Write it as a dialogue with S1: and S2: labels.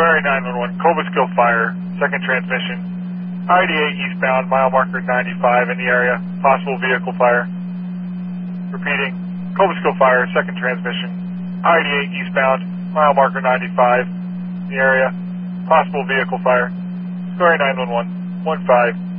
S1: Square 911, Cobleskill Fire, second transmission, ID8 eastbound, mile marker 95 in the area, possible vehicle fire. Repeating, Cobleskill Fire, second transmission, ID8 eastbound, mile marker 95 in the area, possible vehicle fire. Square 911, 15.